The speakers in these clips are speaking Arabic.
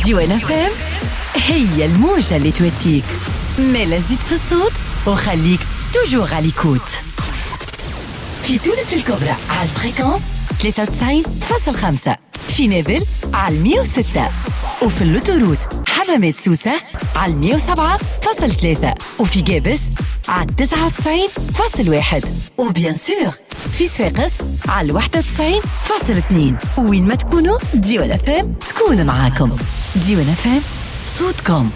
ديوان فام هي الموجة اللي تواتيك مالا زيد في الصوت وخليك توجور على ليكوت. في تونس الكبرى على الفريكونس 93.5، في نابل على 106، وفي اللوتوروت حمامات سوسة على 107.3، وفي جابس على 99.1، وبيان سور في صفاقس على 91.2. وين ما تكونوا ديوان فام تكون معاكم. ديوان فام صوتكم.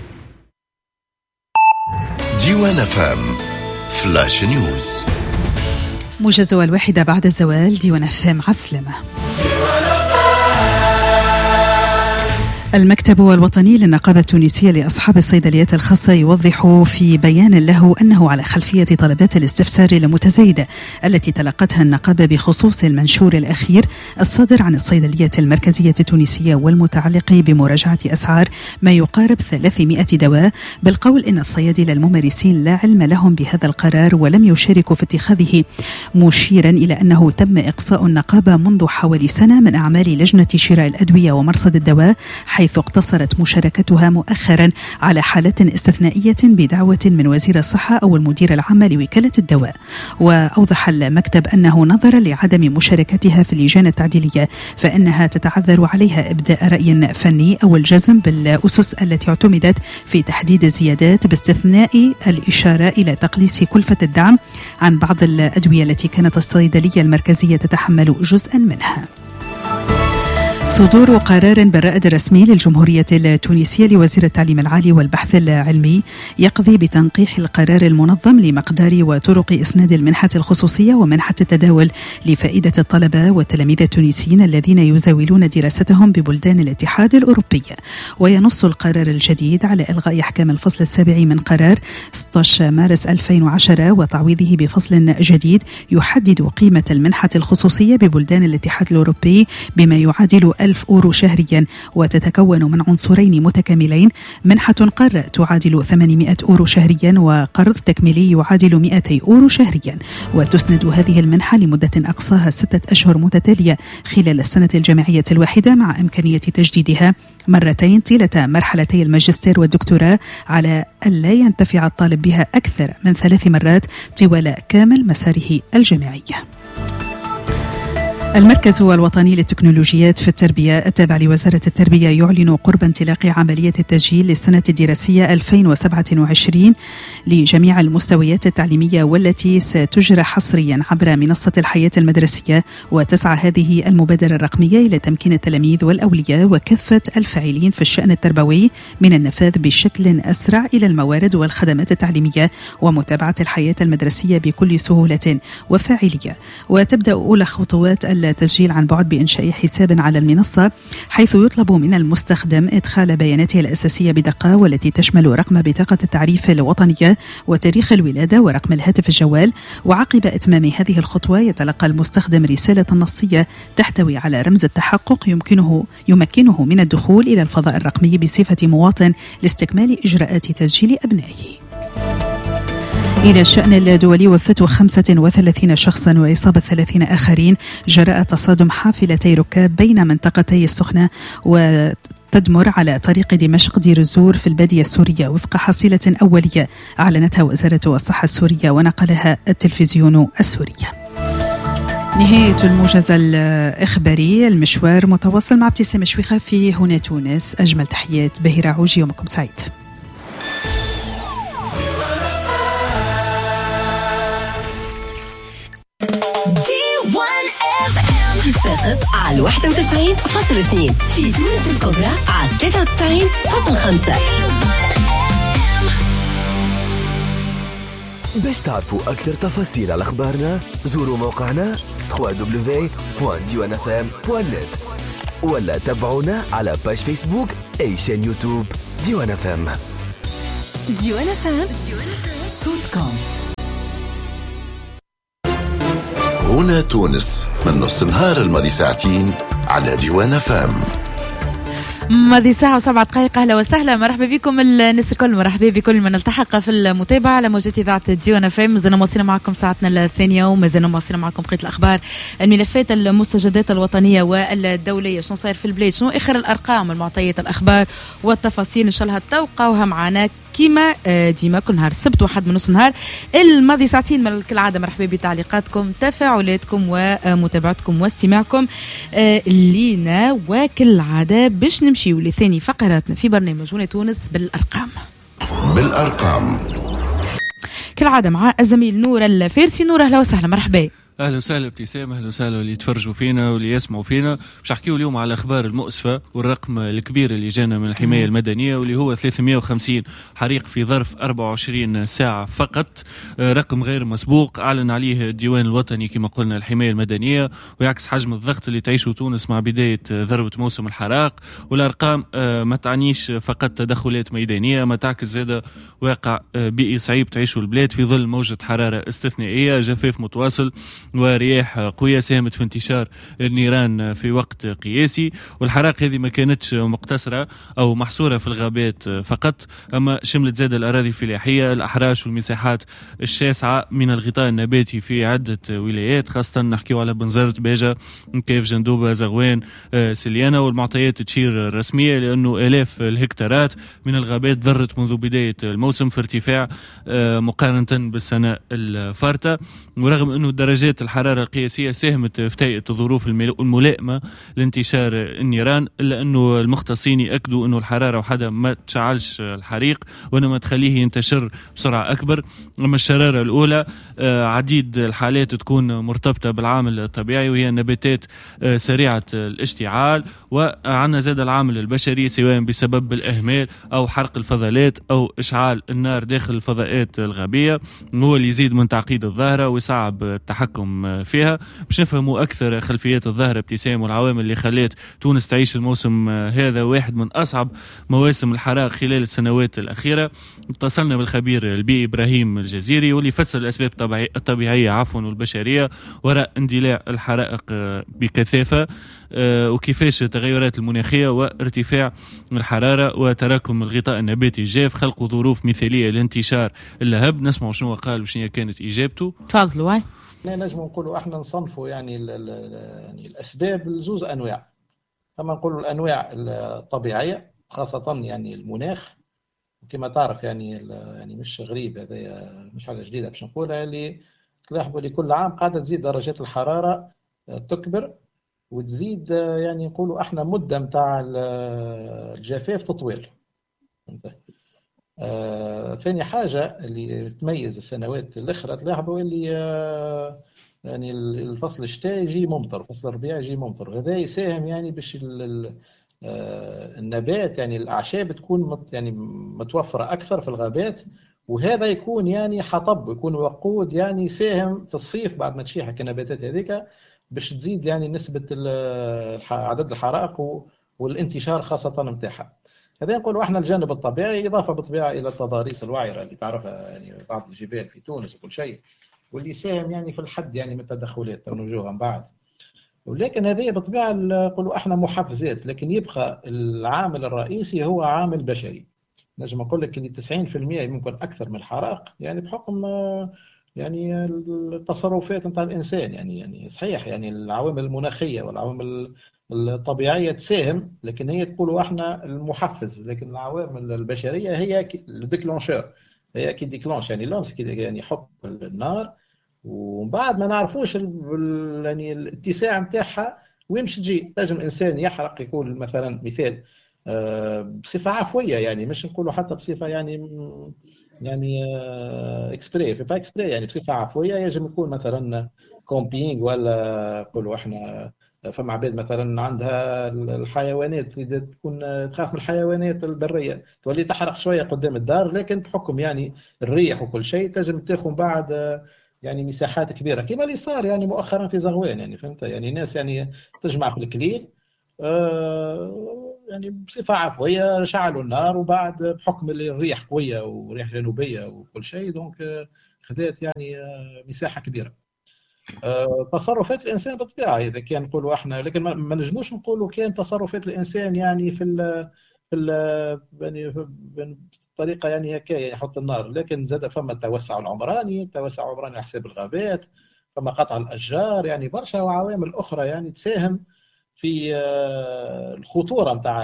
ديوان فام فلاش نيوز. موجز 1 بعد الزوال. ديوان فام عسلمة. المكتب الوطني للنقابة التونسية لأصحاب الصيدليات الخاصة يوضح في بيان له أنه على خلفية طلبات الاستفسار المتزايدة التي تلقتها النقابة بخصوص المنشور الأخير الصادر عن الصيدلية المركزية التونسية والمتعلق بمراجعة أسعار ما يقارب 300 دواء، بالقول إن الصيادلة الممارسين لا علم لهم بهذا القرار ولم يشاركوا في اتخاذه، مشيرا إلى أنه تم إقصاء النقابة منذ حوالي سنة من أعمال لجنة شراء الأدوية ومرصد الدواء، حيث اقتصرت مشاركتها مؤخرا على حالات استثنائية بدعوة من وزير الصحة أو المدير العام لوكالة الدواء. وأوضح المكتب أنه نظرا لعدم مشاركتها في اللجان التعديلية فإنها تتعذر عليها إبداء رأي فني أو الجزم بالأسس التي اعتمدت في تحديد الزيادات، باستثناء الإشارة إلى تقليص كلفة الدعم عن بعض الأدوية التي كانت الصيدلية المركزية تتحمل جزءا منها. صدور قرار بالرائد الرسمي للجمهورية التونسية لوزير التعليم العالي والبحث العلمي يقضي بتنقيح القرار المنظم لمقدار وطرق إسناد المنحة الخصوصية ومنحة التداول لفائدة الطلبة والتلاميذ التونسيين الذين يزاولون دراستهم ببلدان الاتحاد الأوروبي. وينص القرار الجديد على إلغاء أحكام الفصل السابع من قرار 16 مارس 2010 وتعويضه بفصل جديد يحدد قيمة المنحة الخصوصية ببلدان الاتحاد الأوروبي بما يعادل 1000 أورو شهريا، وتتكون من عنصرين متكاملين: منحة قر تعادل 800 أورو شهريا وقرض تكميلي يعادل 200 أورو شهريا. وتسند هذه المنحة لمدة أقصاها 6 أشهر متتالية خلال السنة الجامعية الواحدة، مع إمكانية تجديدها مرتين طيلة مرحلتي الماجستير والدكتوراه، على ألا ينتفع الطالب بها أكثر من 3 مرات طوال كامل مساره الجامعي. المركز الوطني للتكنولوجيات في التربية التابع لوزارة التربية يعلن قرب انطلاق عملية التسجيل للسنة الدراسية 2027 لجميع المستويات التعليمية، والتي ستجرى حصريا عبر منصة الحياة المدرسية. وتسعى هذه المبادرة الرقمية إلى تمكين التلاميذ والأولياء وكافة الفاعلين في الشأن التربوي من النفاذ بشكل أسرع إلى الموارد والخدمات التعليمية ومتابعة الحياة المدرسية بكل سهولة وفاعلية. وتبدأ أولى خطوات التسجيل عن بعد بإنشاء حساب على المنصة، حيث يطلب من المستخدم إدخال بياناته الأساسية بدقة، والتي تشمل رقم بطاقة التعريف الوطنية وتاريخ الولادة ورقم الهاتف الجوال. وعقب إتمام هذه الخطوة يتلقى المستخدم رسالة نصية تحتوي على رمز التحقق يمكنه من الدخول إلى الفضاء الرقمي بصفة مواطن لاستكمال إجراءات تسجيل أبنائه. إلى الشأن الدولي، وفاة 35 شخصا وإصابة 30 آخرين جراء تصادم حافلتي ركاب بين منطقتي السخنة وتدمر على طريق دمشق دير الزور في البادية السورية، وفق حصيلة أولية أعلنتها وزارة الصحة السورية ونقلها التلفزيون السوري. نهاية الموجز الإخباري. المشوار متواصل مع ابتسام شويخة في هنا تونس. أجمل تحيات بهيرة عوجي، يومكم سعيد. في صفاقس على 91.2، في تونس الكبرى على 93.5. باش تعرفوا أكثر تفاصيل على أخبارنا زوروا موقعنا www.diwanfm.net ولا تابعونا على باج فيسبوك أي شان يوتيوب ديوان فام. ديوان فام صوتكم. هنا تونس من نص النهار الماضي ساعتين على ديوان فام. ماضي ساعة و7 دقائق. أهلا وسهلا، مرحبا بكم الناس الكل، مرحبا بكل من التحق في المتابعة على موجات إذاعة ديوان FM. مازلنا مواصلين معكم ساعتنا الثانية، ومازلنا مواصلين معكم بقية الأخبار، الملفات، المستجدات الوطنية والدولية، شنو صاير في البلاد، شنو آخر الأرقام، المعطيات، الأخبار والتفاصيل. إن شاء الله توقعوها معنا كيما ديما كل نهار السبت 1:30 الماضي ساعتين. من كالعادة مرحبا بتعليقاتكم، تفاعلاتكم ومتابعتكم واستماعكم لينا، وكالعادة باش نمشيو لثاني فقراتنا في برنامج هنا تونس بالأرقام كالعادة مع الزميل نور الفارسي. نور أهلا وسهلا، مرحبا. اهلا وسهلا ابتسام، اهلا وسهلا اللي يتفرجوا فينا واللي يسمعوا فينا. باش نحكيو اليوم على الاخبار المؤسفه والرقم الكبير اللي جانا من الحمايه المدنيه، واللي هو 350 حريق في ظرف 24 ساعه فقط. رقم غير مسبوق اعلن عليه الديوان الوطني كما قلنا الحمايه المدنيه، ويعكس حجم الضغط اللي تعيشه تونس مع بدايه ذروه موسم الحرائق. والارقام ما تعنيش فقط تدخلات ميدانيه، ما تعكس زاده واقع بيئي صعيب تعيشه البلاد في ظل موجه حراره استثنائيه، جفاف متواصل ورياح قوية ساهمت في انتشار النيران في وقت قياسي. والحرائق هذه ما كانتش مقتصرة أو محصورة في الغابات فقط، أما شملت زاد الأراضي الفلاحية، الأحراش والمساحات الشاسعة من الغطاء النباتي في عدة ولايات، خاصة نحكيو على بنزرت، باجة، كيف، جندوبة، زغوان، سليانة. والمعطيات تشير الرسمية لأنه آلاف الهكتارات من الغابات ضرت منذ بداية الموسم في ارتفاع مقارنة بالسنة الفارطة. ورغم أنه درجات الحرارة القياسية ساهمت في تهيئة الظروف الملائمة لانتشار النيران، إلا أنه المختصين يأكدوا أنه الحرارة وحدها ما تشعلش الحريق، وإنما تخليه ينتشر بسرعة أكبر. أما الشرارة الأولى عديد الحالات تكون مرتبطة بالعامل الطبيعي، وهي النباتات سريعة الاشتعال. وعنا زاد العامل البشري، سواء بسبب الإهمال أو حرق الفضلات أو إشعال النار داخل الفضاءات الغابية، هو اللي يزيد من تعقيد الظاهرة ويصعب التحكم فيها. باش نفهموا أكثر خلفيات الظاهرة ابتسام والعوامل اللي خلت تونس تعيش الموسم هذا واحد من أصعب مواسم الحرائق خلال السنوات الأخيرة، اتصلنا بالخبير البيئي إبراهيم الجزيري، واللي فسر الأسباب الطبيعية والبشرية وراء اندلاع الحرائق بكثافة، وكيفاش التغيرات المناخية وارتفاع الحرارة وتراكم الغطاء النباتي الجاف خلقوا ظروف مثالية لانتشار اللهب. نسمع شنو قال وشنو كانت إجابته. تفضلوا. نجم نقولوا احنا نصنفوا يعني الاسباب لزوز انواع. كما نقولوا الانواع الطبيعيه خاصه يعني المناخ، كما تعرف يعني مش غريب، هذا مش حاجه جديده باش نقولها، اللي تلاحظوا لكل عام قاعده تزيد درجات الحراره تكبر وتزيد، يعني نقولوا احنا مده نتاع الجفاف تطويل. ثاني حاجة اللي تميز السنوات الأخرى تلاحظوا اللي يعني الفصل الشتاء يجي ممطر، فصل الربيع يجي ممطر، وهذا يساهم يعني باش النبات يعني الأعشاب تكون يعني متوفرة أكثر في الغابات، وهذا يكون يعني حطب، يكون وقود يعني يساهم في الصيف بعد ما تشيح النباتات هذيك باش تزيد يعني نسبة عدد الحرائق والانتشار خاصة متاعها. هذا نقولوا احنا الجانب الطبيعي، اضافه بالطبيعه الى التضاريس الوعره اللي تعرفها يعني بعض الجبال في تونس وكل شيء، واللي ساهم يعني في الحد يعني من التدخلات نرجوها من بعد. ولكن هذه بالطبيعه نقولوا احنا محفزات، لكن يبقى العامل الرئيسي هو عامل بشري. نجم نقول لك ان 90% ممكن اكثر من الحرائق يعني بحكم يعني التصرفات نتاع الانسان، يعني صحيح يعني العوامل المناخيه والعوامل الطبيعية تساهم، لكن هي تقولوا احنا المحفز، لكن العوامل البشرية هي الديكلونشور، هي كي ديكلونش يعني لمس كي يعني يحط النار، ومن بعد ما نعرفوش يعني الاتساع نتاعها وين باش تجي. نجم انسان يحرق، يقول مثلا مثال بصفة عفوية، يعني مش نقولوا حتى بصفة يعني اكسبري، في اكسبري يعني بصفة عفوية، يجب يكون مثلا كومبينج، ولا نقولوا احنا فما عباد مثلا عندها الحيوانات تكون تخاف من الحيوانات البريه، تولي تحرق شويه قدام الدار، لكن بحكم يعني الريح وكل شيء تنجم تاخذ بعد يعني مساحات كبيره، كما اللي صار يعني مؤخرا في زغوان. يعني فهمت، يعني ناس يعني تجمع في الكليل يعني بصفه عفويه شعلوا النار، وبعد بحكم الريح قويه وريح جنوبيه وكل شيء، دونك خذات يعني مساحه كبيره. تصرفات الانسان بالطبيعه اذا كان نقولوا احنا، لكن ما نجموش نقولوا كان تصرفات الانسان يعني يعني بطريقه يعني هكا يحط النار، لكن زاد فما التوسع العمراني على حساب الغابات، فما قطع الاشجار، يعني برشا وعوامل اخرى يعني تساهم في الخطوره نتاع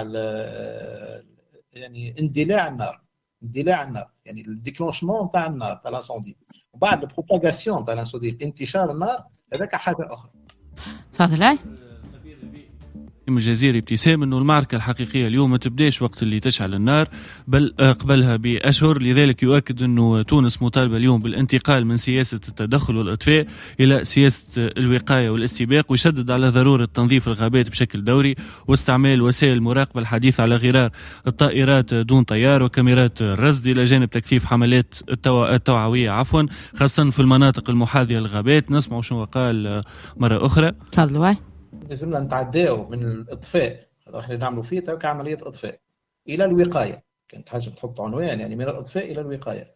يعني اندلاع النار يعني الديكلونشمون نتاع النار تاع لانسوندي، وبعد البروباغاسيون تاع لانسوندي انتشار النار، هذاك حاجه اخرى. تفضل. الجزيري ابتسام انه المعركه الحقيقيه اليوم ما تبداش وقت اللي تشعل النار، بل قبلها باشهر. لذلك يؤكد انه تونس مطالبه اليوم بالانتقال من سياسه التدخل والاطفاء الى سياسه الوقايه والاستباق، ويشدد على ضروره تنظيف الغابات بشكل دوري واستعمال وسائل المراقبه الحديثه على غرار الطائرات دون طيار وكاميرات الرصد، الى جانب تكثيف حملات التوعويه خاصه في المناطق المحاذيه للغابات. نسمع شنو قال مره اخرى. تفضلوا. لازمنا نتعداو من الاطفاء، احنا نعملوا فيه كعمليه اطفاء الى الوقايه، كانت حاجه تحط عنوان يعني من الاطفاء الى الوقايه.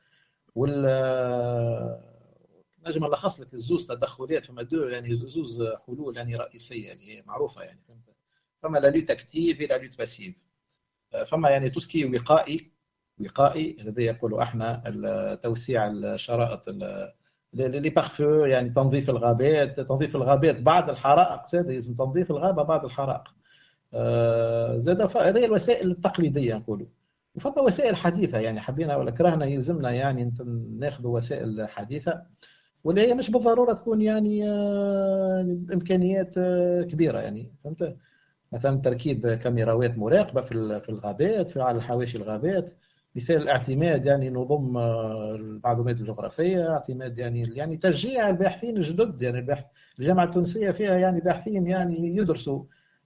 نجم نلخص لك الزوز تدخلات، فما يعني زوز حلول يعني رئيسيه يعني معروفه يعني، فهمت؟ فما لا لوت اكتيف لا لوت باسيف. فما يعني توسكي وقائي هذا يقولوا احنا توسيع الشرائط لي بارفو، يعني تنظيف الغابات بعد الحرائق، زاد لازم تنظيف الغابه بعد الحرائق. زاد هذه الوسائل التقليديه نقولوا، وفما وسائل حديثه يعني حبينا ولا كرهنا يلزمنا يعني ناخذ وسائل حديثه، واللي هي مش بالضروره تكون يعني امكانيات كبيره يعني، فهمت؟ مثلا تركيب كاميرات مراقبه في الغابات، على الحواشي الغابات، مثال الاعتماد يعني نظم المعلومات الجغرافيه، اعتماد يعني تشجيع الباحثين الجدد، يعني الجامعه التونسيه فيها يعني باحثين يعني يدرسوا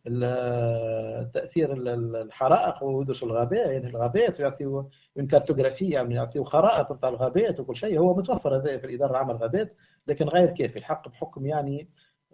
تاثير الحرائق ويدرسوا الغابات، يعني الغابات ويعطيوا من كارتوغرافيه، يعني يعطيوا خرائط نتاع الغابات وكل شيء. هو متوفر هذا في الاداره العامه للغابات، لكن غير كافي الحق بحكم يعني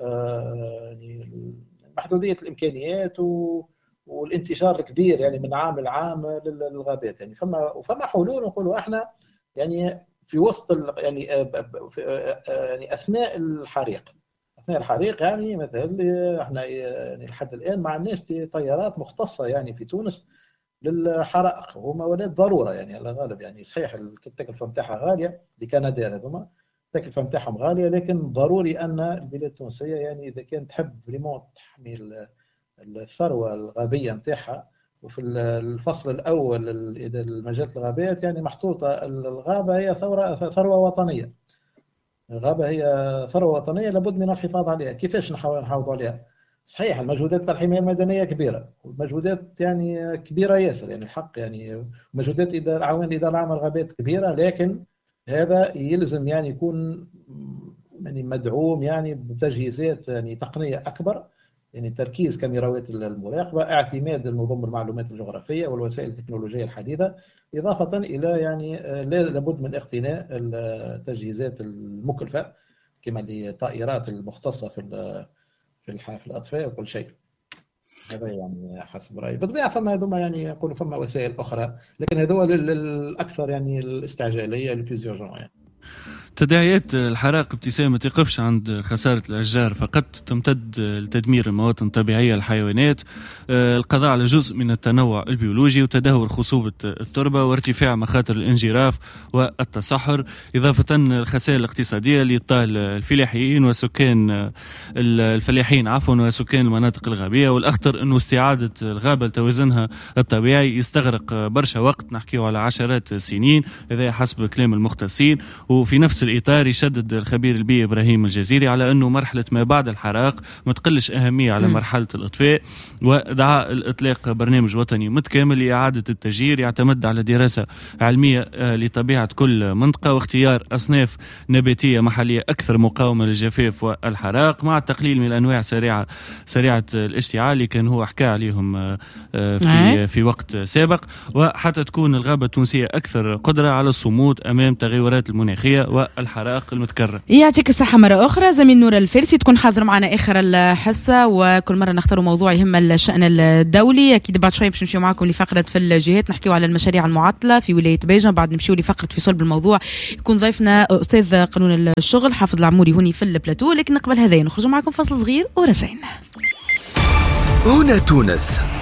محدوديه الامكانيات والانتشار الكبير يعني من عام لعام للغابات يعني. فما حلول نقولوا احنا يعني في وسط يعني اثناء الحريق يعني مثلا احنا يعني لحد الان ما عندناش طيارات مختصه يعني في تونس للحرائق، هما ولات ضروره يعني على الغالب يعني. صحيح التكلفه نتاعها غاليه لكندا، هذوما التكلفه نتاعهم غاليه، لكن ضروري ان البلاد التونسيه يعني اذا كانت تحب فريمون تحمي الثروه الغابيه نتاعها. وفي الفصل الاول اذا المجالات الغابات يعني محطوطه الغابه هي ثروه وطنيه. الغابه هي ثروه وطنيه لابد من الحفاظ عليها. كيفاش نحافظ عليها؟ صحيح المجهودات تاع الحمايه المدنيه كبيره، والمجهودات يعني كبيره ياسر يعني الحق يعني، مجهودات عوامل الاداره العامه للغابات كبيره، لكن هذا يلزم يعني يكون يعني مدعوم يعني بتجهيزات يعني تقنيه اكبر، يعني تركيز كاميرات المراقبه، اعتماد نظم المعلومات الجغرافيه والوسائل التكنولوجيه الحديثه، اضافه الى يعني لابد من اقتناء التجهيزات المكلفه كما الطائرات المختصه في الاطفاء وكل شيء. هذا يعني حسب رايي. بالطبيعه فما هذوما يعني يقولوا فما وسائل اخرى، لكن هذول الاكثر يعني الاستعجاليه البلوز يعني. تداعيات الحرائق ابتسام ما تقفش عند خسارة الأشجار فقط، تمتد لتدمير المواطن الطبيعية للحيوانات، القضاء على جزء من التنوع البيولوجي، وتدهور خصوبة التربة، وارتفاع مخاطر الانجراف والتصحر، إضافة الخسائر الاقتصادية لطال الفلاحين وسكان وسكان المناطق الغابية. والأخطر أنه استعادة الغابة لتوازنها الطبيعي يستغرق برشا وقت، نحكيه على عشرات السنين، هذا حسب كلام المختصين. وفي نفس الإطار يشدد الخبير البيئي إبراهيم الجزيري على أنه مرحلة ما بعد الحرائق ما تقلش أهمية على مرحلة الإطفاء، ودعا الإطلاق برنامج وطني متكامل لإعادة التشجير يعتمد على دراسة علمية لطبيعة كل منطقة، واختيار أصناف نباتية محلية أكثر مقاومة للجفاف والحرائق، مع التقليل من الأنواع سريعة الاشتعال اللي كان هو حكى عليهم في وقت سابق، وحتى تكون الغابة التونسية أكثر قدرة على الصمود أمام تغيرات المناخية الحرائق المتكررة. يعطيك الصحة مرة أخرى زميل نور الفارسي، تكون حاضر معنا آخر الحصة، وكل مرة نختاروا موضوع يهم الشأن الدولي. أكيد بعد شوي باش نمشيو معكم لفقرة في الجهات، نحكيو على المشاريع المعطلة في ولاية باجة، بعد نمشيو لفقرة في صلب الموضوع يكون ضيفنا أستاذ قانون الشغل حافظ العموري هوني في البلاتو. لكن قبل هذا نخرجوا معكم فاصل صغير ورجعنا. هنا تونس.